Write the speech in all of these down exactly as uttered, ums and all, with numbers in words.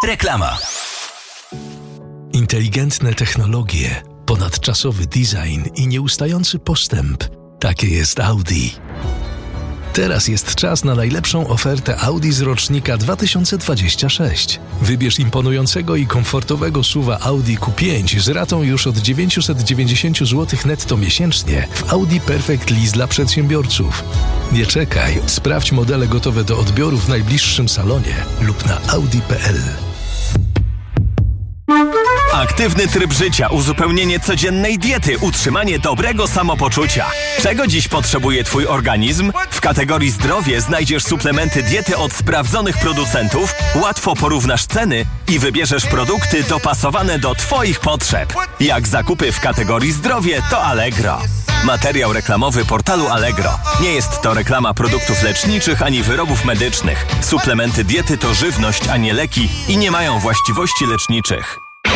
Reklama. Inteligentne technologie, ponadczasowy design i nieustający postęp. Takie jest Audi. Teraz jest czas na najlepszą ofertę Audi z rocznika dwa tysiące dwudziestego szóstego. Wybierz imponującego i komfortowego suv a Audi Q pięć z ratą już od dziewięćset dziewięćdziesiąt złotych netto miesięcznie w Audi Perfect Lease dla przedsiębiorców. Nie czekaj, sprawdź modele gotowe do odbioru w najbliższym salonie lub na audi kropka p l. Aktywny tryb życia, uzupełnienie codziennej diety, utrzymanie dobrego samopoczucia. Czego dziś potrzebuje Twój organizm? W kategorii zdrowie znajdziesz suplementy diety od sprawdzonych producentów, łatwo porównasz ceny i wybierzesz produkty dopasowane do Twoich potrzeb. Jak zakupy w kategorii zdrowie, to Allegro. Materiał reklamowy portalu Allegro. Nie jest to reklama produktów leczniczych ani wyrobów medycznych. Suplementy diety to żywność, a nie leki i nie mają właściwości leczniczych.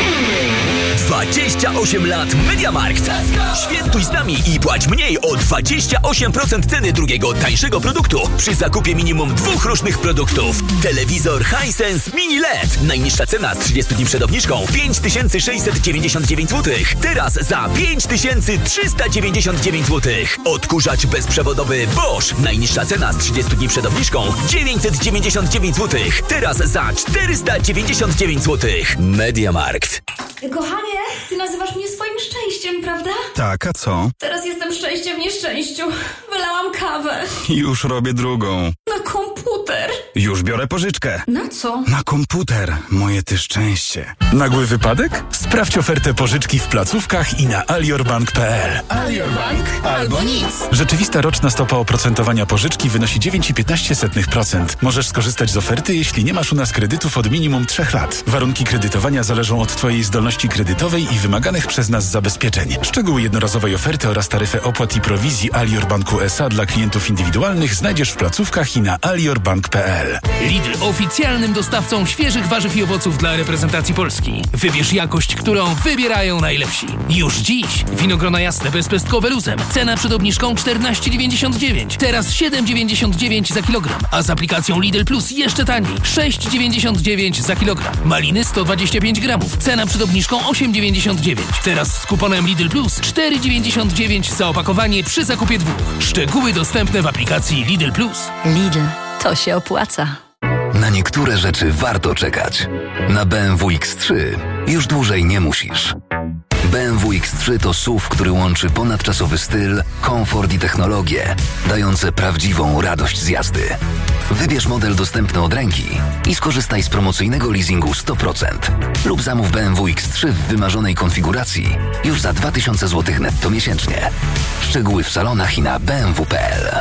dwadzieścia osiem lat MediaMarkt. Świętuj z nami i płać mniej o dwadzieścia osiem procent ceny drugiego, tańszego produktu przy zakupie minimum dwóch różnych produktów. Telewizor Hisense Mini L E D. Najniższa cena z trzydziestu dni przed obniżką pięć tysięcy sześćset dziewięćdziesiąt dziewięć złotych. Teraz za pięć tysięcy trzysta dziewięćdziesiąt dziewięć złotych. Odkurzacz bezprzewodowy Bosch. Najniższa cena z trzydziestu dni przed obniżką dziewięćset dziewięćdziesiąt dziewięć złotych. Teraz za czterysta dziewięćdziesiąt dziewięć złotych. MediaMarkt. Kochanie, ty nazywasz mnie swoim szczęściem, prawda? Tak, a co? Teraz jestem szczęściem w nieszczęściu. Wylałam kawę. Już robię drugą. Na komputer. Już biorę pożyczkę. Na co? Na komputer, moje ty szczęście. Nagły wypadek? Sprawdź ofertę pożyczki w placówkach i na aliorbank kropka p l. Alior Bank albo nic. Rzeczywista roczna stopa oprocentowania pożyczki wynosi dziewięć przecinek piętnaście procent. Możesz skorzystać z oferty, jeśli nie masz u nas kredytów od minimum trzech lat. Warunki kredytowania zależą od Twojej zdolności kredytowej i wymaganych przez nas zabezpieczeń. Szczegóły jednorazowej oferty oraz taryfę opłat i prowizji Alior Banku S A dla klientów indywidualnych znajdziesz w placówkach i na aliorbank kropka p l. Lidl oficjalnym dostawcą świeżych warzyw i owoców dla reprezentacji Polski. Wybierz jakość, którą wybierają najlepsi. Już dziś winogrona jasne bezpestkowe luzem. Cena przed obniżką czternaście dziewięćdziesiąt dziewięć. Teraz siedem dziewięćdziesiąt dziewięć za kilogram. A z aplikacją Lidl Plus jeszcze taniej. sześć dziewięćdziesiąt dziewięć za kilogram. Maliny sto dwadzieścia pięć gramów. Cena przed obniżką osiem dziewięćdziesiąt dziewięć. Teraz z kuponem Lidl Plus cztery dziewięćdziesiąt dziewięć za opakowanie przy zakupie dwóch. Szczegóły dostępne w aplikacji Lidl Plus. Lidl, to się opłaca. Na niektóre rzeczy warto czekać. Na B M W X trzy już dłużej nie musisz. B M W X trzy to S U V, który łączy ponadczasowy styl, komfort i technologię, dające prawdziwą radość z jazdy. Wybierz model dostępny od ręki i skorzystaj z promocyjnego leasingu sto procent. Lub zamów B M W X trzy w wymarzonej konfiguracji już za dwa tysiące złotych netto miesięcznie. Szczegóły w salonach i na b m w kropka p l.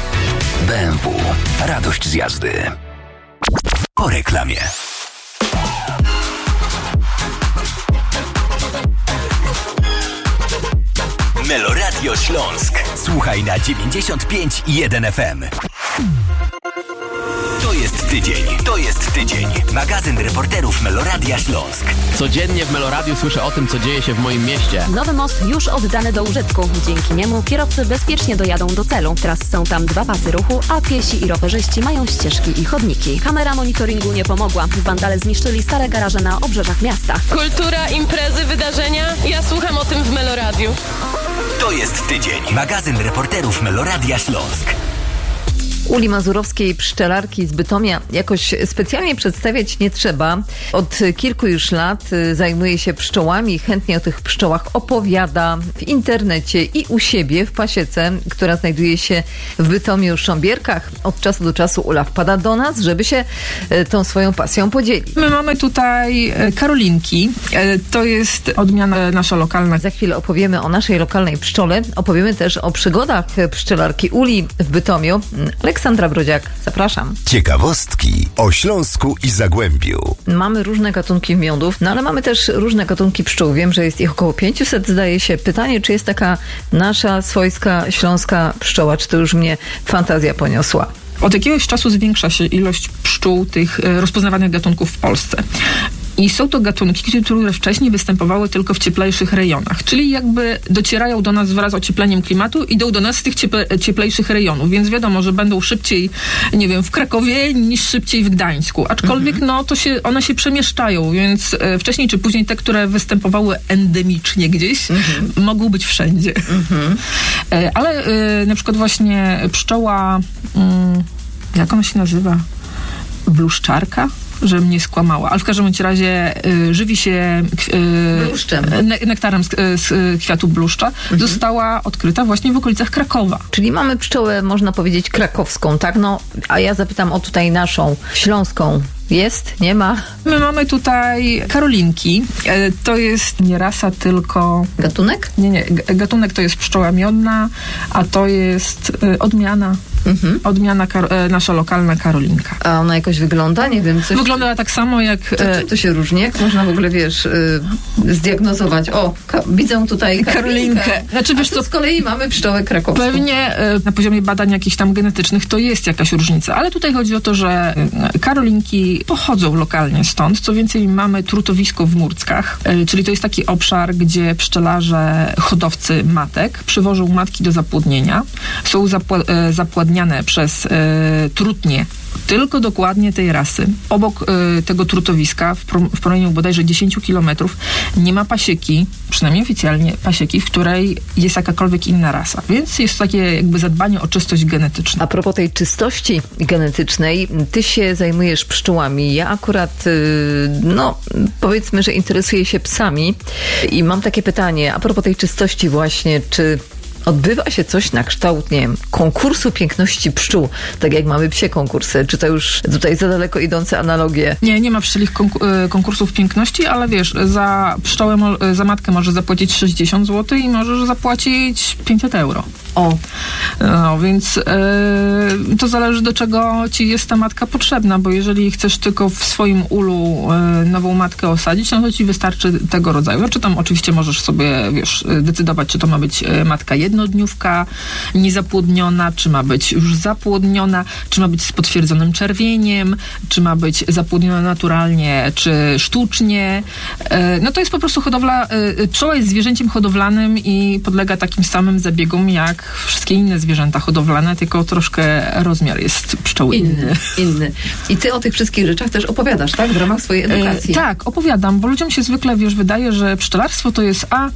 B M W. Radość z jazdy. Po reklamie. Meloradio Śląsk. Słuchaj na dziewięćdziesiąt pięć i jeden F M. To jest tydzień. To jest tydzień. Magazyn reporterów Meloradia Śląsk. Codziennie w Meloradiu słyszę o tym, co dzieje się w moim mieście. Nowy most już oddany do użytku. Dzięki niemu kierowcy bezpiecznie dojadą do celu. Teraz są tam dwa pasy ruchu, a piesi i rowerzyści mają ścieżki i chodniki. Kamera monitoringu nie pomogła. Wandale zniszczyli stare garaże na obrzeżach miasta. Kultura, imprezy, wydarzenia. Ja słucham o tym w Meloradiu. To jest tydzień. Magazyn reporterów Meloradia Śląsk. Uli Mazurowskiej, pszczelarki z Bytomia, jakoś specjalnie przedstawiać nie trzeba. Od kilku już lat zajmuje się pszczołami, chętnie o tych pszczołach opowiada w internecie i u siebie w pasiece, która znajduje się w Bytomiu Sząbierkach. Od czasu do czasu Ula wpada do nas, żeby się tą swoją pasją podzielić. My mamy tutaj karolinki. To jest odmiana nasza lokalna. Za chwilę opowiemy o naszej lokalnej pszczole. Opowiemy też o przygodach pszczelarki Uli w Bytomiu. Aleksandra Brodziak, zapraszam. Ciekawostki o Śląsku i Zagłębiu. Mamy różne gatunki miodów, no ale mamy też różne gatunki pszczół. Wiem, że jest ich około pięćset, zdaje się. Pytanie, czy jest taka nasza swojska śląska pszczoła, czy to już mnie fantazja poniosła? Od jakiegoś czasu zwiększa się ilość pszczół tych rozpoznawanych gatunków w Polsce. I są to gatunki, które wcześniej występowały tylko w cieplejszych rejonach, czyli jakby docierają do nas wraz z ociepleniem klimatu, idą do nas z tych cieple, cieplejszych rejonów, więc wiadomo, że będą szybciej, nie wiem, w Krakowie niż szybciej w Gdańsku. Aczkolwiek mhm. no to się, one się przemieszczają, więc e, wcześniej czy później te, które występowały endemicznie gdzieś, mhm. mogą być wszędzie. Mhm. E, ale e, na przykład właśnie pszczoła, mm, jak ona się nazywa? Bluszczarka? Że mnie skłamała. Ale w każdym razie y, żywi się y, bluszczem. Ne, nektarem z, z kwiatu bluszcza. Mhm. Została odkryta właśnie w okolicach Krakowa. Czyli mamy pszczołę, można powiedzieć, krakowską, tak? No, a ja zapytam o tutaj naszą, śląską. Jest? Nie ma? My mamy tutaj karolinki. E, to jest nie rasa, tylko... Gatunek? Nie, nie. Gatunek to jest pszczoła miodna, a to jest e, odmiana. Mhm. Odmiana kar- e, nasza lokalna karolinka. A ona jakoś wygląda? Nie wiem. Coś... Wygląda tak samo jak... To, czym to się różni? Jak można w ogóle, wiesz, y, zdiagnozować? O, ka- widzę tutaj karolinkę. karolinkę. Znaczy, wiesz, a tu co, z kolei mamy pszczołę krakowską. Pewnie y, na poziomie badań jakichś tam genetycznych to jest jakaś różnica, ale tutaj chodzi o to, że y, karolinki pochodzą lokalnie stąd. Co więcej, mamy trutowisko w Murckach, y, czyli to jest taki obszar, gdzie pszczelarze, hodowcy matek przywożą matki do zapłodnienia. Są zapła- y, zapładniane przez y, trutnie tylko dokładnie tej rasy. Obok y, tego trutowiska, w, pro, w promieniu bodajże dziesięć kilometrów, nie ma pasieki, przynajmniej oficjalnie pasieki, w której jest jakakolwiek inna rasa. Więc jest takie jakby zadbanie o czystość genetyczną. A propos tej czystości genetycznej, ty się zajmujesz pszczołami. Ja akurat, y, no powiedzmy, że interesuję się psami i mam takie pytanie, a propos tej czystości właśnie, czy odbywa się coś na kształt, nie wiem, konkursu piękności pszczół, tak jak mamy psie konkursy? Czy to już tutaj za daleko idące analogie? Nie, nie ma pszczelich konku- konkursów piękności, ale wiesz, za pszczołę, za matkę możesz zapłacić sześćdziesiąt złotych i możesz zapłacić pięćset euro. O. No, więc yy, to zależy, do czego ci jest ta matka potrzebna, bo jeżeli chcesz tylko w swoim ulu yy, nową matkę osadzić, no to ci wystarczy tego rodzaju. Czy tam oczywiście możesz sobie, wiesz, decydować, czy to ma być matka jednodniówka, niezapłodniona, czy ma być już zapłodniona, czy ma być z potwierdzonym czerwieniem, czy ma być zapłodniona naturalnie, czy sztucznie. Yy, no to jest po prostu hodowla, yy, pszczoła jest zwierzęciem hodowlanym i podlega takim samym zabiegom jak wszystkie inne zwierzęta hodowlane, tylko troszkę rozmiar jest pszczoły inny. Inny. I ty o tych wszystkich rzeczach też opowiadasz, tak? W ramach swojej edukacji. E, tak, opowiadam, bo ludziom się zwykle, wiesz, wydaje, że pszczelarstwo to jest a, e,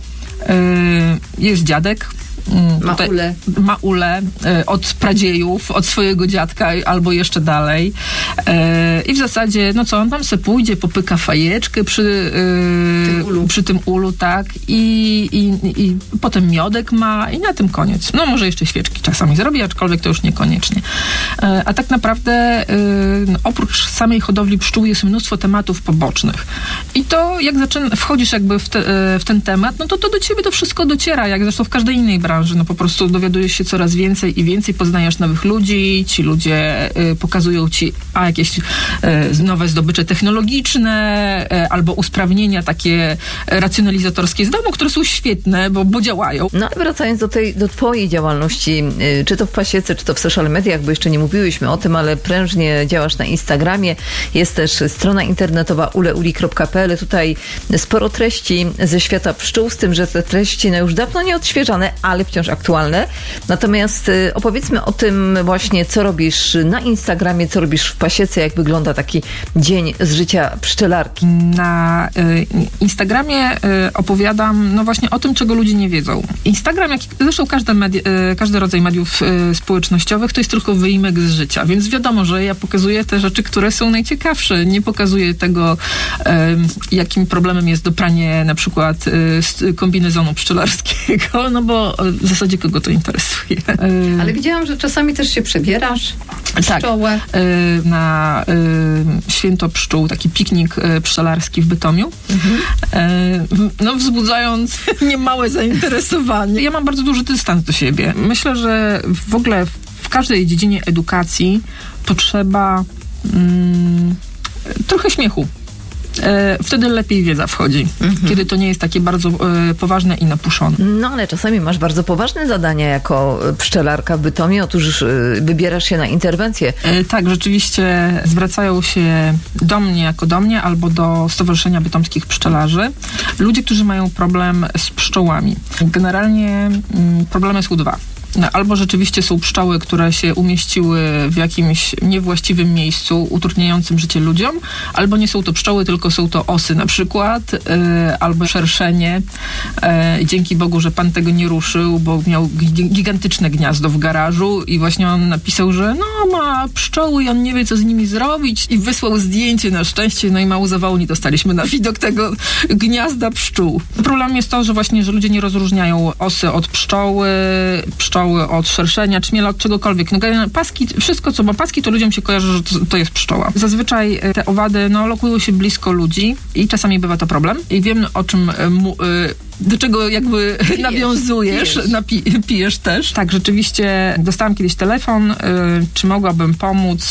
jest dziadek, Ma ulę. Ma ulę e, od pradziejów, od swojego dziadka albo jeszcze dalej. E, I w zasadzie, no co, on tam se pójdzie, popyka fajeczkę przy, e, tym ulu. przy tym ulu, tak. I, i, I potem miodek ma i na tym koniec. No może jeszcze świeczki czasami zrobi, aczkolwiek to już niekoniecznie. E, a tak naprawdę e, no, oprócz samej hodowli pszczół jest mnóstwo tematów pobocznych. I to jak zaczyna, wchodzisz jakby w, te, w ten temat, no to, to do ciebie to wszystko dociera, jak zresztą w każdej innej branży. No po prostu dowiadujesz się coraz więcej i więcej, poznajesz nowych ludzi, ci ludzie y, pokazują ci a jakieś y, nowe zdobycze technologiczne y, albo usprawnienia takie racjonalizatorskie z domu, które są świetne, bo, bo działają. No i wracając do tej, do twojej działalności, y, czy to w pasiece, czy to w social mediach, bo jeszcze nie mówiłyśmy o tym, ale prężnie działasz na Instagramie, jest też strona internetowa uleuli kropka pe el. Tutaj sporo treści ze świata pszczół, z tym, że te treści no już dawno nie odświeżane, ale wciąż aktualne. Natomiast y, opowiedzmy o tym właśnie, co robisz na Instagramie, co robisz w pasiece, jak wygląda taki dzień z życia pszczelarki. Na y, Instagramie y, opowiadam no właśnie o tym, czego ludzie nie wiedzą. Instagram, jak zresztą każdy, medi- y, każdy rodzaj mediów y, społecznościowych, to jest tylko wyjimek z życia, więc wiadomo, że ja pokazuję te rzeczy, które są najciekawsze. Nie pokazuję tego, y, jakim problemem jest dopranie na przykład y, kombinezonu pszczelarskiego, no bo w zasadzie kogo to interesuje. Ale widziałam, że czasami też się przebierasz w pszczołę. Tak, na święto pszczół, taki piknik pszczelarski w Bytomiu. Mhm. No wzbudzając niemałe zainteresowanie. Ja mam bardzo duży dystans do siebie. Myślę, że w ogóle w każdej dziedzinie edukacji potrzeba mm, trochę śmiechu. e, wtedy lepiej wiedza wchodzi, mhm. kiedy to nie jest takie bardzo e, poważne i napuszone. No ale czasami masz bardzo poważne zadania jako pszczelarka w Bytomiu. Otóż e, wybierasz się na interwencję. E, tak, rzeczywiście zwracają się do mnie jako do mnie albo do Stowarzyszenia Bytomskich Pszczelarzy ludzie, którzy mają problem z pszczołami. Generalnie m, problemy są dwa. No, albo rzeczywiście są pszczoły, które się umieściły w jakimś niewłaściwym miejscu, utrudniającym życie ludziom, albo nie są to pszczoły, tylko są to osy na przykład, yy, albo szerszenie. Yy, dzięki Bogu, że pan tego nie ruszył, bo miał gigantyczne gniazdo w garażu i właśnie on napisał, że no ma pszczoły i on nie wie, co z nimi zrobić i wysłał zdjęcie na szczęście, no i mało zawału nie dostaliśmy na widok tego gniazda pszczół. Problem jest to, że właśnie, że ludzie nie rozróżniają osy od pszczoły, pszczoły od szerszenia, czmiela, od czegokolwiek. No, paski, wszystko, co ma paski, to ludziom się kojarzy, że to, to jest pszczoła. Zazwyczaj te owady, no, lokują się blisko ludzi i czasami bywa to problem. I wiem, o czym mu, do czego jakby pijesz, nawiązujesz, pijesz. Napi, pijesz też. Tak, rzeczywiście dostałam kiedyś telefon, y, czy mogłabym pomóc,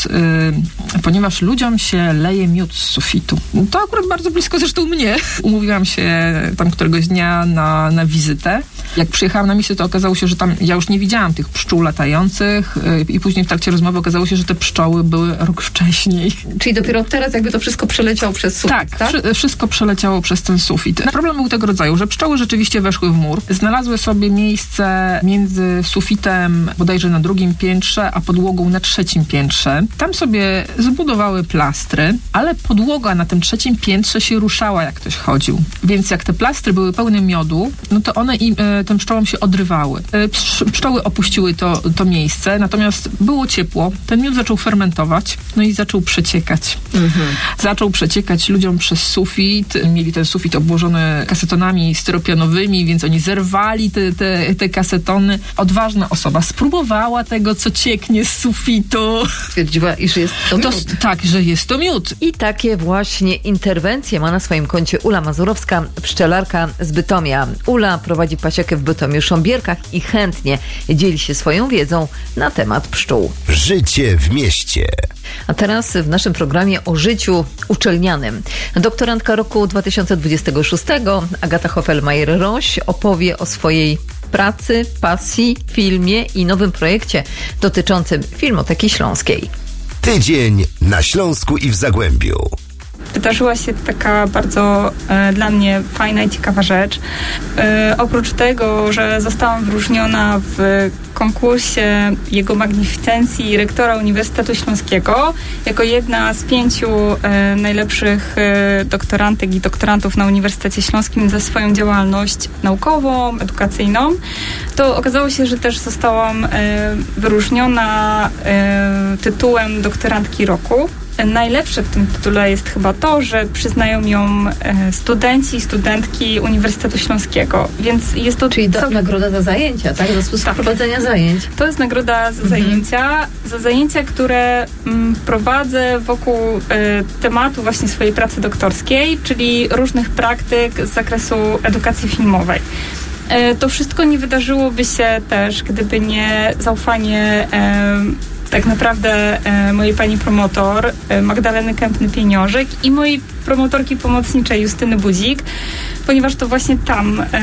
y, ponieważ ludziom się leje miód z sufitu. To akurat bardzo blisko zresztą mnie. Umówiłam się tam któregoś dnia na, na wizytę. Jak przyjechałam na misję, to okazało się, że tam ja już nie widziałam tych pszczół latających y, i później w trakcie rozmowy okazało się, że te pszczoły były rok wcześniej. Czyli dopiero teraz jakby to wszystko przeleciało przez sufit, tak? Tak, wszy- wszystko przeleciało przez ten sufit. Problem był tego rodzaju, że pszczoły rzeczywiście weszły w mur, znalazły sobie miejsce między sufitem bodajże na drugim piętrze, a podłogą na trzecim piętrze. Tam sobie zbudowały plastry, ale podłoga na tym trzecim piętrze się ruszała, jak ktoś chodził. Więc jak te plastry były pełne miodu, no to one im, e, tym pszczołom się odrywały. E, psz- pszczoły opuściły to, to miejsce, natomiast było ciepło, ten miód zaczął fermentować, no i zaczął przeciekać. Mhm. Zaczął przeciekać ludziom przez sufit, mieli ten sufit obłożony kasetonami styropianowymi, więc oni zerwali te, te, te kasetony. Odważna osoba spróbowała tego, co cieknie z sufitu. Stwierdziła, iż jest to miód. To, tak, że jest to miód. I takie właśnie interwencje ma na swoim koncie Ula Mazurowska, pszczelarka z Bytomia. Ula prowadzi pasiekę w Bytomiu-Sząbierkach i chętnie dzieli się swoją wiedzą na temat pszczół. Życie w mieście. A teraz w naszym programie o życiu uczelnianym. Doktorantka roku dwa tysiące dwudziestego szóstego, Agata Hofelmajer-Roś, opowie o swojej pracy, pasji, filmie i nowym projekcie dotyczącym Filmoteki Śląskiej. Tydzień na Śląsku i w Zagłębiu. Wydarzyła się taka bardzo e, dla mnie fajna i ciekawa rzecz. E, oprócz tego, że zostałam wyróżniona w konkursie Jego Magnificencji rektora Uniwersytetu Śląskiego jako jedna z pięciu e, najlepszych e, doktorantek i doktorantów na Uniwersytecie Śląskim za swoją działalność naukową, edukacyjną, to okazało się, że też zostałam e, wyróżniona e, tytułem doktorantki roku. Najlepsze w tym tytule jest chyba to, że przyznają ją studenci i studentki Uniwersytetu Śląskiego, więc jest to... Czyli do, co... nagroda za zajęcia, tak? Za sposób tak. prowadzenia zajęć. To jest nagroda za mhm. zajęcia, za zajęcia, które m, prowadzę wokół y, tematu właśnie swojej pracy doktorskiej, czyli różnych praktyk z zakresu edukacji filmowej. Y, to wszystko nie wydarzyłoby się też, gdyby nie zaufanie y, tak naprawdę e, mojej pani promotor e, Magdaleny Kępny-Pieniążek i mojej promotorki pomocniczej Justyny Budzik, ponieważ to właśnie tam, e,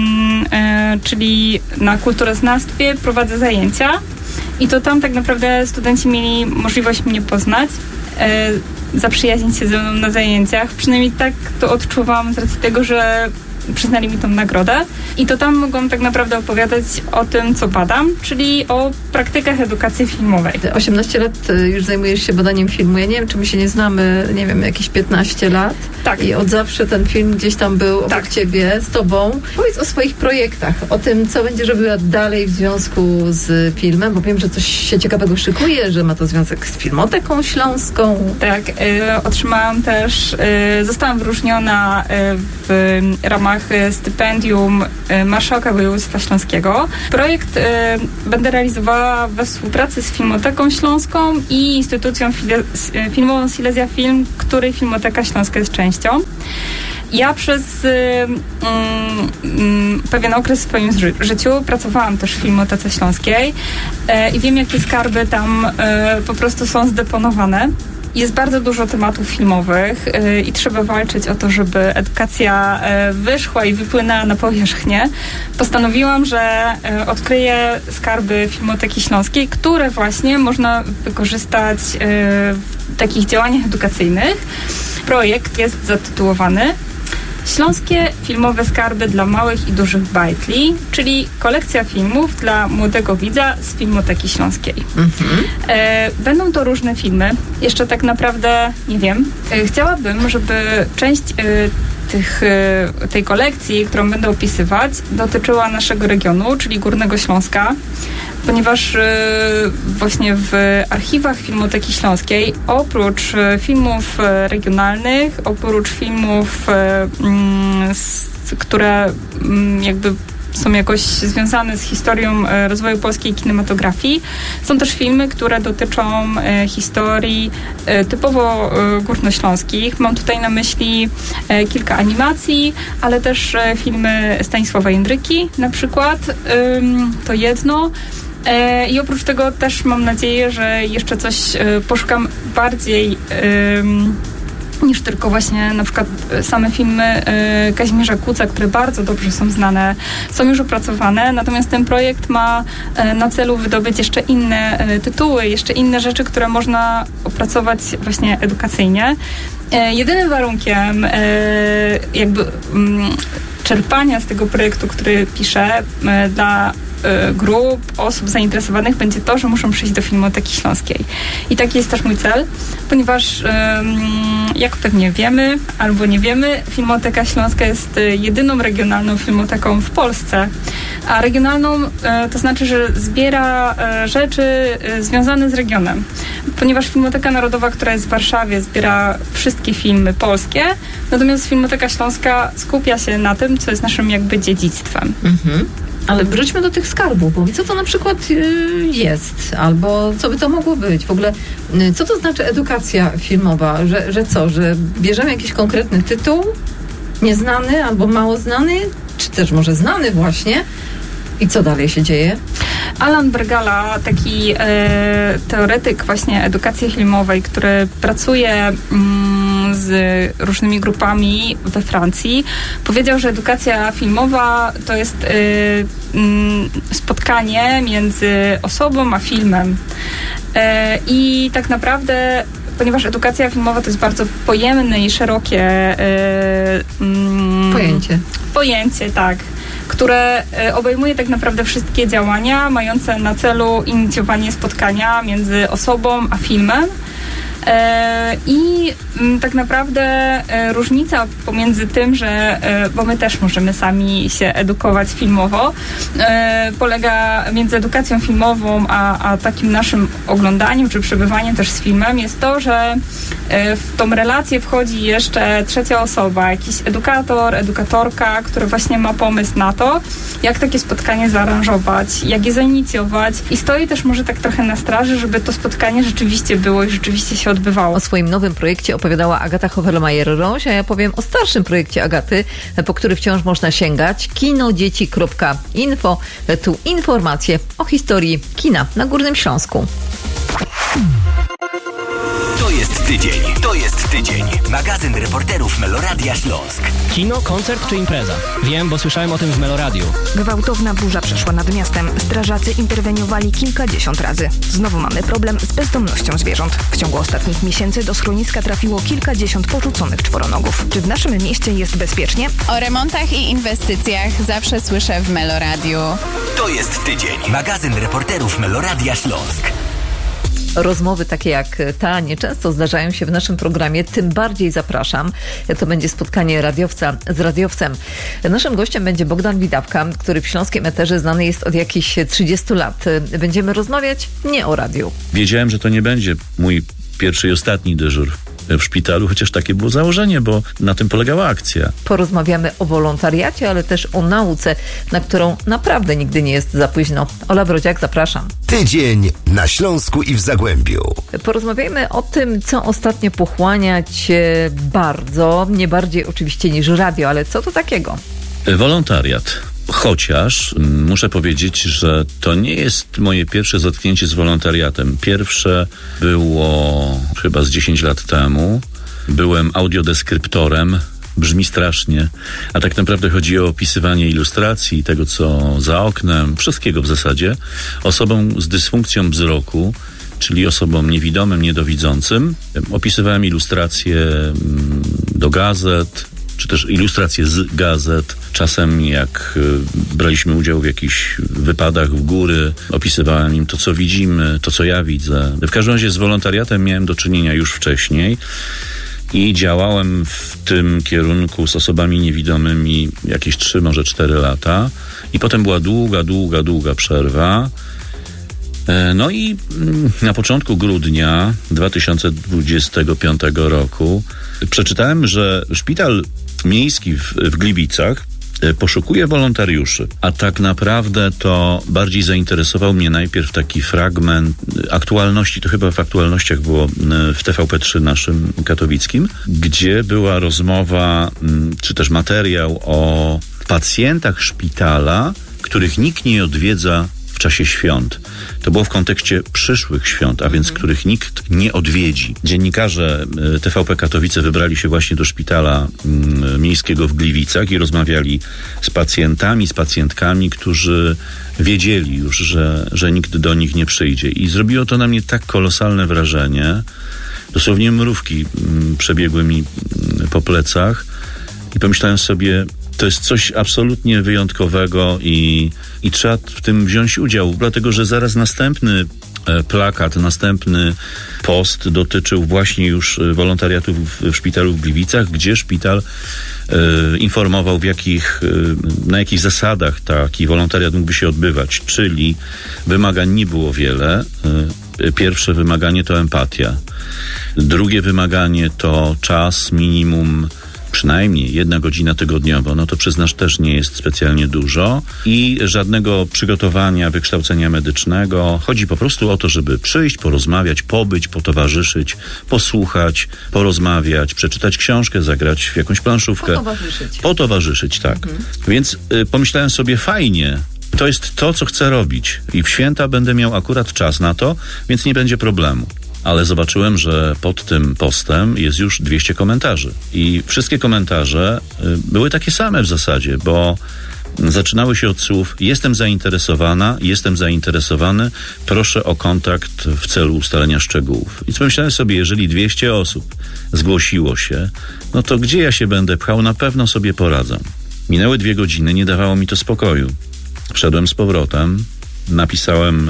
e, czyli na kulturoznawstwie prowadzę zajęcia i to tam tak naprawdę studenci mieli możliwość mnie poznać, e, zaprzyjaźnić się ze mną na zajęciach. Przynajmniej tak to odczuwam z racji tego, że przyznali mi tą nagrodę i to tam mogłam tak naprawdę opowiadać o tym, co badam, czyli o praktykach edukacji filmowej. osiemnaście lat już zajmujesz się badaniem filmu. Ja nie wiem, czy my się nie znamy, nie wiem, jakieś piętnaście lat. Tak. I od zawsze ten film gdzieś tam był obok tak. ciebie, z tobą. Powiedz o swoich projektach, o tym, co będziesz robiła dalej w związku z filmem, bo wiem, że coś się ciekawego szykuje, że ma to związek z Filmoteką Śląską. Tak. Y, otrzymałam też, y, zostałam wyróżniona y, w ramach stypendium Marszałka Województwa Śląskiego. Projekt y, będę realizowała we współpracy z Filmoteką Śląską i instytucją File- filmową Silesia Film, której Filmoteka Śląska jest częścią. Ja przez y, y, y, pewien okres w swoim ży- życiu pracowałam też w Filmotece Śląskiej y, i wiem, jakie skarby tam y, po prostu są zdeponowane. jest bardzo dużo tematów filmowych yy, i trzeba walczyć o to, żeby edukacja yy, wyszła i wypłynęła na powierzchnię. Postanowiłam, że yy, odkryję skarby Filmoteki Śląskiej, które właśnie można wykorzystać yy, w takich działaniach edukacyjnych. Projekt jest zatytułowany Śląskie filmowe skarby dla małych i dużych bajtli, czyli kolekcja filmów dla młodego widza z Filmoteki Śląskiej. Mhm. E, będą to różne filmy. Jeszcze tak naprawdę nie wiem. E, chciałabym, żeby część e, tych, e, tej kolekcji, którą będę opisywać, dotyczyła naszego regionu, czyli Górnego Śląska, ponieważ e, właśnie w archiwach Filmoteki Śląskiej oprócz e, filmów e, regionalnych, oprócz filmów, e, m, s, które m, jakby są jakoś związane z historią e, rozwoju polskiej kinematografii, są też filmy, które dotyczą e, historii e, typowo e, górnośląskich. Mam tutaj na myśli e, kilka animacji, ale też e, filmy Stanisława Jędryki na przykład. E, to jedno. I oprócz tego też mam nadzieję, że jeszcze coś poszukam bardziej niż tylko właśnie na przykład same filmy Kazimierza Kuca, które bardzo dobrze są znane, są już opracowane, natomiast ten projekt ma na celu wydobyć jeszcze inne tytuły, jeszcze inne rzeczy, które można opracować właśnie edukacyjnie. Jedynym warunkiem jakby czerpania z tego projektu, który piszę dla grup osób zainteresowanych będzie to, że muszą przyjść do Filmoteki Śląskiej. I taki jest też mój cel, ponieważ jak pewnie wiemy, albo nie wiemy, Filmoteka Śląska jest jedyną regionalną filmoteką w Polsce. A regionalną to znaczy, że zbiera rzeczy związane z regionem. Ponieważ Filmoteka Narodowa, która jest w Warszawie, zbiera wszystkie filmy polskie, natomiast Filmoteka Śląska skupia się na tym, co jest naszym jakby dziedzictwem. Mhm. Ale wróćmy do tych skarbów, bo co to na przykład jest, albo co by to mogło być? W ogóle, co to znaczy edukacja filmowa? Że, że co, że bierzemy jakiś konkretny tytuł, nieznany albo mało znany, czy też może znany właśnie, i co dalej się dzieje? Alan Bergala, taki e, teoretyk właśnie edukacji filmowej, który pracuje mm, z różnymi grupami we Francji, powiedział, że edukacja filmowa to jest e, mm, spotkanie między osobą a filmem. E, I tak naprawdę, ponieważ edukacja filmowa to jest bardzo pojemne i szerokie e, mm, pojęcie. Pojęcie, tak. które obejmuje tak naprawdę wszystkie działania mające na celu inicjowanie spotkania między osobą a filmem. I tak naprawdę różnica pomiędzy tym, że, bo my też możemy sami się edukować filmowo, polega między edukacją filmową a, a takim naszym oglądaniem czy przebywaniem też z filmem, jest to, że w tą relację wchodzi jeszcze trzecia osoba, jakiś edukator, edukatorka, który właśnie ma pomysł na to, jak takie spotkanie zaaranżować, jak je zainicjować i stoi też może tak trochę na straży, żeby to spotkanie rzeczywiście było i rzeczywiście się odbywało. O swoim nowym projekcie opowiadała Agata Hofelmeier-Roś, a ja powiem o starszym projekcie Agaty, po który wciąż można sięgać. kinodzieci kropka info. Tu informacje o historii kina na Górnym Śląsku. To jest tydzień. To jest tydzień. Magazyn reporterów Meloradia Śląsk. Kino, koncert czy impreza? Wiem, bo słyszałem o tym w Meloradiu. Gwałtowna burza przeszła nad miastem. Strażacy interweniowali kilkadziesiąt razy. Znowu mamy problem z bezdomnością zwierząt. W ciągu ostatnich miesięcy do schroniska trafiło kilkadziesiąt porzuconych czworonogów. Czy w naszym mieście jest bezpiecznie? O remontach i inwestycjach zawsze słyszę w Meloradiu. To jest tydzień. Magazyn reporterów Meloradia Śląsk. Rozmowy takie jak ta nieczęsto zdarzają się w naszym programie, tym bardziej zapraszam. To będzie spotkanie radiowca z radiowcem. Naszym gościem będzie Bogdan Widawka, który w śląskim eterze znany jest od jakichś trzydziestu lat. Będziemy rozmawiać nie o radiu. Wiedziałem, że to nie będzie mój pierwszy i ostatni dyżur w szpitalu, chociaż takie było założenie, bo na tym polegała akcja. Porozmawiamy o wolontariacie, ale też o nauce, na którą naprawdę nigdy nie jest za późno. Ola Brodziak, zapraszam. Tydzień na Śląsku i w Zagłębiu. Porozmawiajmy o tym, co ostatnio pochłania cię bardzo, nie bardziej oczywiście niż radio, ale co to takiego? Wolontariat. Chociaż muszę powiedzieć, że to nie jest moje pierwsze zetknięcie z wolontariatem. Pierwsze było chyba z dziesięć lat temu. Byłem audiodeskryptorem. Brzmi strasznie, a tak naprawdę chodzi o opisywanie ilustracji, tego co za oknem, wszystkiego w zasadzie, osobom z dysfunkcją wzroku, czyli osobom niewidomym, niedowidzącym. Opisywałem ilustracje do gazet, czy też ilustracje z gazet. Czasem jak braliśmy udział w jakichś wypadach w góry, opisywałem im to, co widzimy, to, co ja widzę. W każdym razie z wolontariatem miałem do czynienia już wcześniej i działałem w tym kierunku z osobami niewidomymi jakieś trzy, może cztery lata. I potem była długa, długa, długa przerwa. No i na początku grudnia dwa tysiące dwudziestego piątego roku przeczytałem, że szpital miejski w, w Gliwicach poszukuje wolontariuszy, a tak naprawdę to bardziej zainteresował mnie najpierw taki fragment aktualności, to chyba w aktualnościach było w T V P trzy naszym katowickim, gdzie była rozmowa, czy też materiał o pacjentach szpitala, których nikt nie odwiedza w czasie świąt. To było w kontekście przyszłych świąt, a więc których nikt nie odwiedzi. Dziennikarze T V P Katowice wybrali się właśnie do szpitala mm, miejskiego w Gliwicach i rozmawiali z pacjentami, z pacjentkami, którzy wiedzieli już, że, że nikt do nich nie przyjdzie. I zrobiło to na mnie tak kolosalne wrażenie. Dosłownie mrówki mm, przebiegły mi mm, po plecach i pomyślałem sobie, to jest coś absolutnie wyjątkowego i, i trzeba w tym wziąć udział, dlatego że zaraz następny e, plakat, następny post dotyczył właśnie już wolontariatu w, w szpitalu w Gliwicach, gdzie szpital e, informował w jakich, e, na jakich zasadach taki wolontariat mógłby się odbywać, czyli wymagań nie było wiele. E, pierwsze wymaganie to empatia. Drugie wymaganie to czas minimum przynajmniej jedna godzina tygodniowo, no to przyznasz też nie jest specjalnie dużo i żadnego przygotowania, wykształcenia medycznego. Chodzi po prostu o to, żeby przyjść, porozmawiać, pobyć, potowarzyszyć, posłuchać, porozmawiać, przeczytać książkę, zagrać w jakąś planszówkę. Potowarzyszyć. Potowarzyszyć, tak. Mhm. Więc y, pomyślałem sobie, fajnie, to jest to, co chcę robić i w święta będę miał akurat czas na to, więc nie będzie problemu. Ale zobaczyłem, że pod tym postem jest już dwieście komentarzy. I wszystkie komentarze były takie same w zasadzie, bo zaczynały się od słów: jestem zainteresowana, jestem zainteresowany, proszę o kontakt w celu ustalenia szczegółów. I pomyślałem sobie, jeżeli dwieście osób zgłosiło się, no to gdzie ja się będę pchał? Na pewno sobie poradzę. Minęły dwie godziny, nie dawało mi to spokoju. Wszedłem z powrotem, napisałem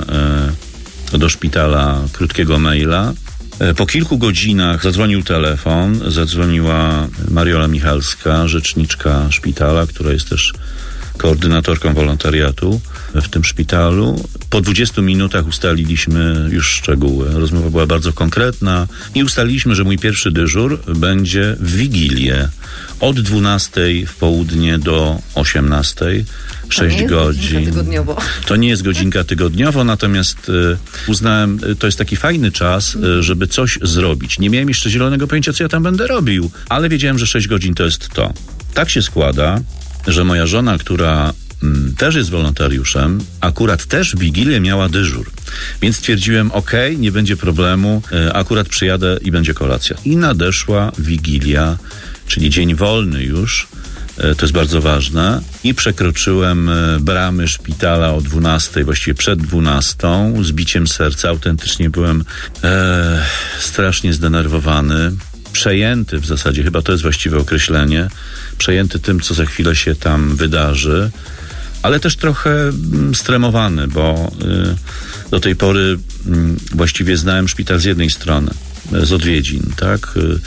e, do szpitala krótkiego maila. Po kilku godzinach zadzwonił telefon, zadzwoniła Mariola Michalska, rzeczniczka szpitala, która jest też koordynatorką wolontariatu w tym szpitalu. Po dwudziestu minutach ustaliliśmy już szczegóły. Rozmowa była bardzo konkretna i ustaliliśmy, że mój pierwszy dyżur będzie w Wigilię od dwunastej w południe do osiemnastej. sześć godzin. To nie jest godzinka tygodniowo, natomiast y, uznałem, y, to jest taki fajny czas, y, żeby coś zrobić. Nie miałem jeszcze zielonego pojęcia, co ja tam będę robił, ale wiedziałem, że sześć godzin to jest to. Tak się składa, że moja żona, która mm, też jest wolontariuszem, akurat też w Wigilię miała dyżur. Więc stwierdziłem, okej, okay, nie będzie problemu, y, akurat przyjadę i będzie kolacja. I nadeszła Wigilia, czyli dzień wolny już. To jest bardzo ważne. I przekroczyłem bramy szpitala o dwunastej, właściwie przed dwunastą, z biciem serca. Autentycznie byłem e, strasznie zdenerwowany, przejęty w zasadzie, chyba to jest właściwe określenie, przejęty tym, co za chwilę się tam wydarzy, ale też trochę stremowany, bo y, do tej pory y, właściwie znałem szpital z jednej strony, z odwiedzin, tak? Y,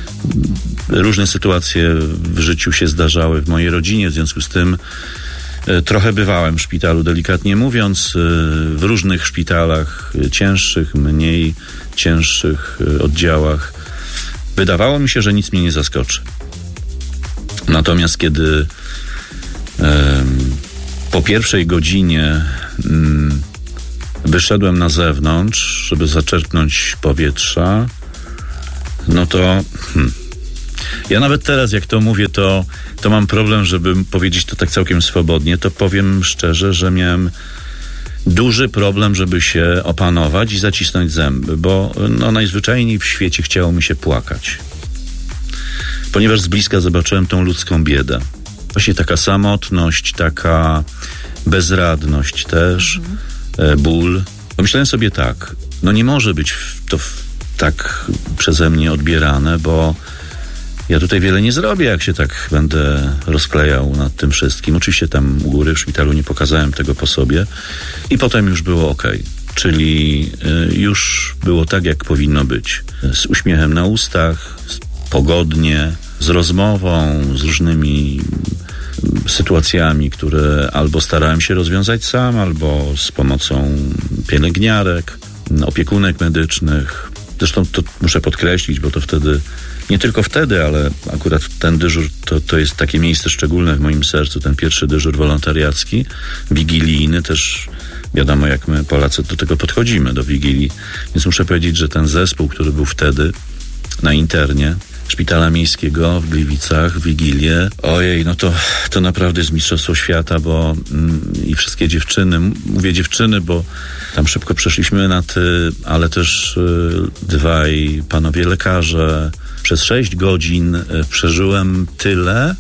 Różne sytuacje w życiu się zdarzały w mojej rodzinie, w związku z tym e, trochę bywałem w szpitalu, delikatnie mówiąc, e, w różnych szpitalach, e, cięższych, mniej cięższych e, oddziałach. Wydawało mi się, że nic mnie nie zaskoczy. Natomiast kiedy e, po pierwszej godzinie m, wyszedłem na zewnątrz, żeby zaczerpnąć powietrza, no to hmm, Ja nawet teraz, jak to mówię, to, to mam problem, żeby powiedzieć to tak całkiem swobodnie. To powiem szczerze, że miałem duży problem, żeby się opanować i zacisnąć zęby, bo no, najzwyczajniej w świecie chciało mi się płakać. Ponieważ z bliska zobaczyłem tą ludzką biedę. Właśnie taka samotność, taka bezradność też, mhm. e, ból. Pomyślałem sobie tak, no nie może być to w, tak przeze mnie odbierane, bo ja tutaj wiele nie zrobię, jak się tak będę rozklejał nad tym wszystkim. Oczywiście tam u góry w szpitalu nie pokazałem tego po sobie i potem już było okej. Czyli y, już było tak, jak powinno być. Z uśmiechem na ustach, pogodnie, z rozmową, z różnymi sytuacjami, które albo starałem się rozwiązać sam, albo z pomocą pielęgniarek, opiekunek medycznych. Zresztą to muszę podkreślić, bo to wtedy, nie tylko wtedy, ale akurat ten dyżur to, to jest takie miejsce szczególne w moim sercu, ten pierwszy dyżur wolontariacki, wigilijny też. Wiadomo, jak my Polacy do tego podchodzimy, do Wigilii. Więc muszę powiedzieć, że ten zespół, który był wtedy na internie Szpitala Miejskiego w Gliwicach, w Wigilię. Ojej, no to, to naprawdę jest mistrzostwo świata, bo mm, i wszystkie dziewczyny, mówię dziewczyny, bo tam szybko przeszliśmy na ty, ale też y, dwaj panowie lekarze. Przez sześć godzin y, przeżyłem tyle,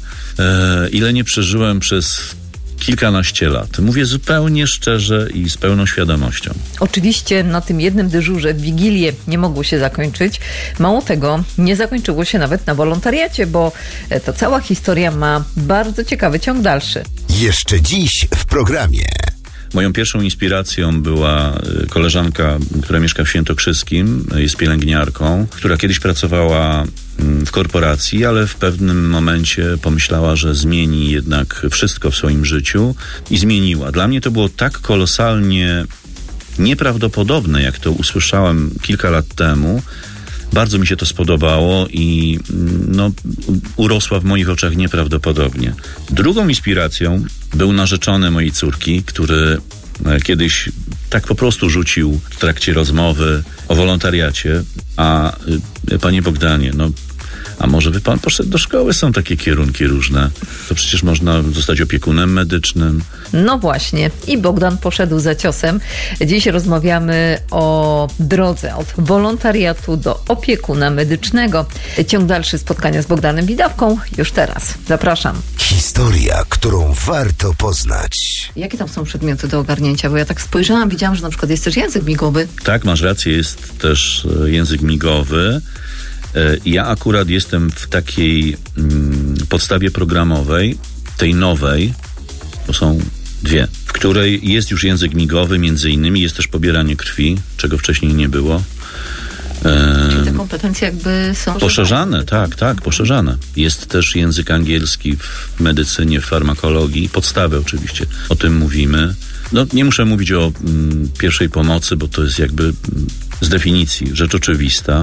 y, ile nie przeżyłem przez kilkanaście lat. Mówię zupełnie szczerze i z pełną świadomością. Oczywiście na tym jednym dyżurze w Wigilię nie mogło się zakończyć. Mało tego, nie zakończyło się nawet na wolontariacie, bo ta cała historia ma bardzo ciekawy ciąg dalszy. Jeszcze dziś w programie. Moją pierwszą inspiracją była koleżanka, która mieszka w Świętokrzyskim, jest pielęgniarką, która kiedyś pracowała w korporacji, ale w pewnym momencie pomyślała, że zmieni jednak wszystko w swoim życiu i zmieniła. Dla mnie to było tak kolosalnie nieprawdopodobne, jak to usłyszałem kilka lat temu. Bardzo mi się to spodobało i no, urosła w moich oczach nieprawdopodobnie. Drugą inspiracją był narzeczony mojej córki, który kiedyś tak po prostu rzucił w trakcie rozmowy o wolontariacie, a panie Bogdanie, no a może by pan poszedł do szkoły? Są takie kierunki różne. To przecież można zostać opiekunem medycznym. No właśnie. I Bogdan poszedł za ciosem. Dziś rozmawiamy o drodze od wolontariatu do opiekuna medycznego. Ciąg dalszy spotkania z Bogdanem Bidawką już teraz. Zapraszam. Historia, którą warto poznać. Jakie tam są przedmioty do ogarnięcia? Bo ja tak spojrzałam, widziałam, że na przykład jest też język migowy. Tak, masz rację, jest też język migowy. Ja akurat jestem w takiej mm, podstawie programowej, tej nowej, to są dwie, w której jest już język migowy, między innymi jest też pobieranie krwi, czego wcześniej nie było. E, Czyli te kompetencje jakby są... Poszerzane, tak, tak, poszerzane. Jest też język angielski w medycynie, w farmakologii, podstawy oczywiście, o tym mówimy. No, nie muszę mówić o mm, pierwszej pomocy, bo to jest jakby mm, z definicji rzecz oczywista.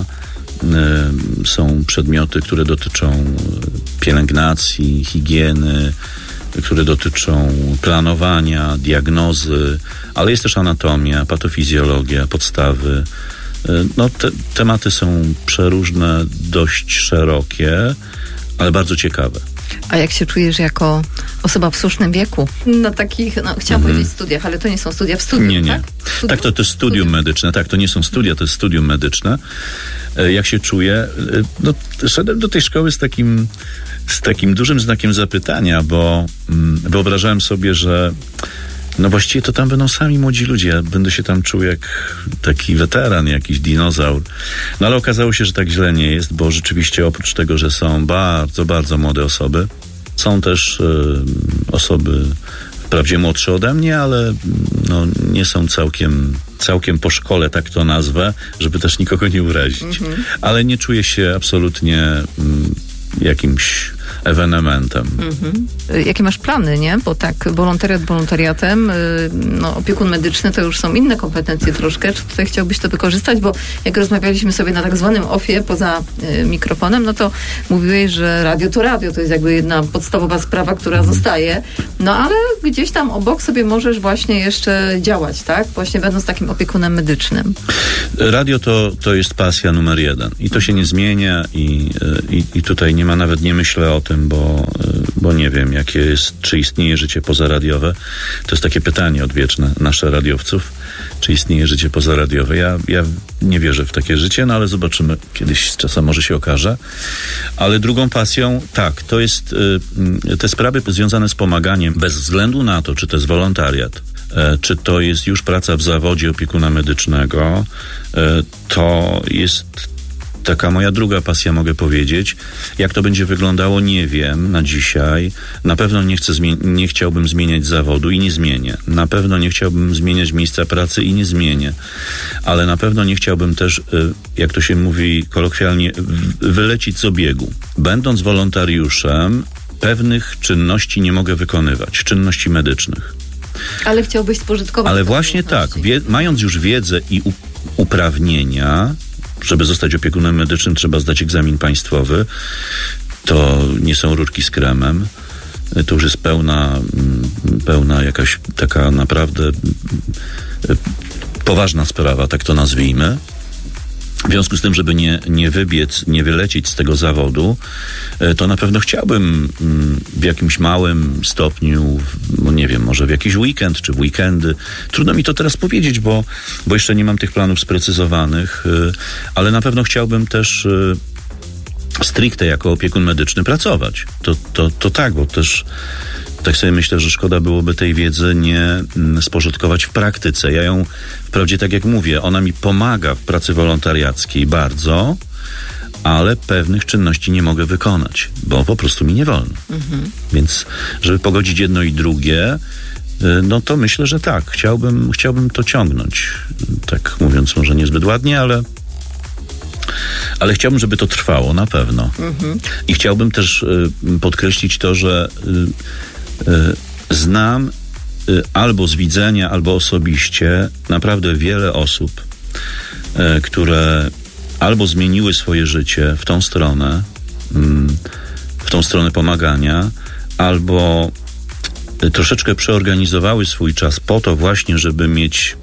Są przedmioty, które dotyczą pielęgnacji, higieny, które dotyczą planowania, diagnozy, ale jest też anatomia, patofizjologia, podstawy. No, te tematy są przeróżne, dość szerokie, ale bardzo ciekawe. A jak się czujesz jako osoba w słusznym wieku? Na takich, no chciałam mhm. powiedzieć studiach, ale to nie są studia w studium, nie, nie. tak? Studium? Tak, to, to jest studium, studium medyczne. Tak, to nie są studia, to jest studium medyczne. Jak się czuję? No, szedłem do tej szkoły z takim, z takim dużym znakiem zapytania, bo mm, wyobrażałem sobie, że no właściwie to tam będą sami młodzi ludzie. Ja będę się tam czuł jak taki weteran, jakiś dinozaur. No ale okazało się, że tak źle nie jest, bo rzeczywiście oprócz tego, że są bardzo, bardzo młode osoby, są też y, osoby wprawdzie młodsze ode mnie, ale no, nie są całkiem, całkiem po szkole, tak to nazwę, żeby też nikogo nie urazić. Mm-hmm. Ale nie czuję się absolutnie mm, jakimś ewenementem. Mhm. Jakie masz plany, nie? Bo tak, wolontariat wolontariatem, no, opiekun medyczny to już są inne kompetencje troszkę. Czy tutaj chciałbyś to wykorzystać? Bo jak rozmawialiśmy sobie na tak zwanym ofie poza y, mikrofonem, no to mówiłeś, że radio to radio. To jest jakby jedna podstawowa sprawa, która mhm. zostaje. No ale gdzieś tam obok sobie możesz właśnie jeszcze działać, tak? Właśnie będąc takim opiekunem medycznym. Radio to, to jest pasja numer jeden. I to się nie zmienia i, i, i tutaj nie ma, nawet nie myślę o tym, bo, bo nie wiem, jakie jest, czy istnieje życie pozaradiowe. To jest takie pytanie odwieczne nasze radiowców. Czy istnieje życie pozaradiowe? Ja, ja nie wierzę w takie życie, no ale zobaczymy. Kiedyś z czasem może się okaże. Ale drugą pasją, tak, to jest y, te sprawy związane z pomaganiem, bez względu na to, czy to jest wolontariat, y, czy to jest już praca w zawodzie opiekuna medycznego, y, to jest taka moja druga pasja, mogę powiedzieć. Jak to będzie wyglądało, nie wiem na dzisiaj. Na pewno nie chcę zmie- nie chciałbym zmieniać zawodu i nie zmienię. Na pewno nie chciałbym zmieniać miejsca pracy i nie zmienię. Ale na pewno nie chciałbym też, jak to się mówi kolokwialnie, wylecić z obiegu. Będąc wolontariuszem, pewnych czynności nie mogę wykonywać, czynności medycznych. Ale chciałbyś spożytkować. Ale właśnie tak, wie- mając już wiedzę i u- uprawnienia, żeby zostać opiekunem medycznym, trzeba zdać egzamin państwowy. To nie są rurki z kremem. To już jest pełna, pełna jakaś taka naprawdę poważna sprawa, tak to nazwijmy. W związku z tym, żeby nie, nie wybiec, nie wylecieć z tego zawodu, to na pewno chciałbym w jakimś małym stopniu, no nie wiem, może w jakiś weekend, czy w weekendy. Trudno mi to teraz powiedzieć, bo, bo jeszcze nie mam tych planów sprecyzowanych, ale na pewno chciałbym też stricte jako opiekun medyczny pracować. To, to, to tak, bo też tak sobie myślę, że szkoda byłoby tej wiedzy nie spożytkować w praktyce. Ja ją, wprawdzie tak jak mówię, ona mi pomaga w pracy wolontariackiej bardzo, ale pewnych czynności nie mogę wykonać, bo po prostu mi nie wolno. Mhm. Więc żeby pogodzić jedno i drugie, no to myślę, że tak. Chciałbym, chciałbym to ciągnąć. Tak mówiąc może niezbyt ładnie, ale ale chciałbym, żeby to trwało, na pewno. Mhm. I chciałbym też y, podkreślić to, że y, y, znam y, albo z widzenia, albo osobiście naprawdę wiele osób, y, które albo zmieniły swoje życie w tą stronę, y, w tą stronę pomagania, albo y, troszeczkę przeorganizowały swój czas po to właśnie, żeby mieć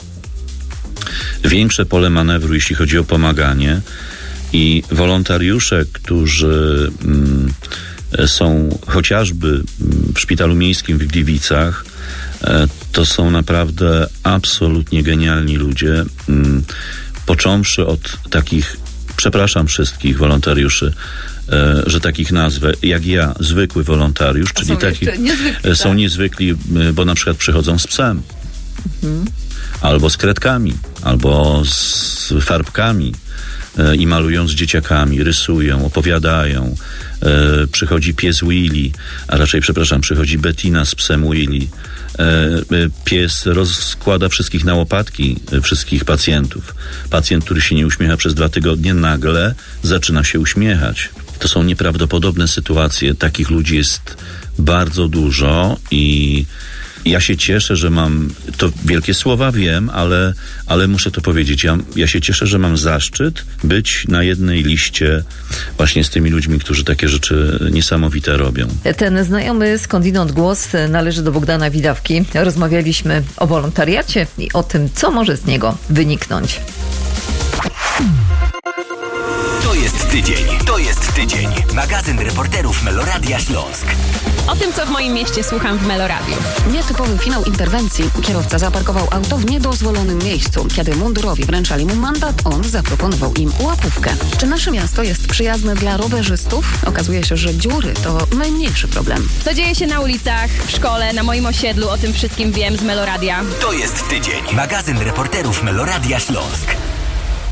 większe pole manewru, jeśli chodzi o pomaganie. I wolontariusze, którzy mm, są chociażby w szpitalu miejskim w Gliwicach, e, to są naprawdę absolutnie genialni ludzie. Mm, począwszy od takich, przepraszam wszystkich wolontariuszy, e, że takich nazwę, jak ja, zwykły wolontariusz, A czyli są taki, niezwykli, są tak? niezwykli, bo na przykład przychodzą z psem. Mhm. Albo z kredkami, albo z farbkami e, i malują z dzieciakami, rysują, opowiadają. E, przychodzi pies Willy, a raczej, przepraszam, przychodzi Bettina z psem Willy. E, e, pies rozkłada wszystkich na łopatki, e, wszystkich pacjentów. Pacjent, który się nie uśmiecha przez dwa tygodnie, nagle zaczyna się uśmiechać. To są nieprawdopodobne sytuacje. Takich ludzi jest bardzo dużo i ja się cieszę, że mam, to wielkie słowa wiem, ale, ale muszę to powiedzieć, ja, ja się cieszę, że mam zaszczyt być na jednej liście właśnie z tymi ludźmi, którzy takie rzeczy niesamowite robią. Ten znajomy skądinąd głos należy do Bogdana Widawki. Rozmawialiśmy o wolontariacie i o tym, co może z niego wyniknąć. To jest tydzień, to jest tydzień. Magazyn reporterów Meloradia Śląsk. O tym, co w moim mieście słucham w Meloradiu. Nietypowy finał interwencji. Kierowca zaparkował auto w niedozwolonym miejscu. Kiedy mundurowi wręczali mu mandat, on zaproponował im łapówkę. Czy nasze miasto jest przyjazne dla rowerzystów? Okazuje się, że dziury to najmniejszy problem. Co dzieje się na ulicach, w szkole, na moim osiedlu, o tym wszystkim wiem z Meloradia. To jest tydzień. Magazyn reporterów Meloradia Śląsk.